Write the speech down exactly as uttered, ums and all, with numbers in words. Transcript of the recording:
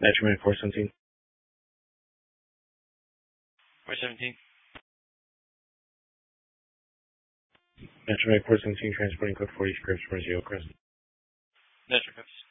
Metroman four seventeen. four seventeen. Metroman four seventeen transporting code forty scripts for Zero Crest. Metro Crest.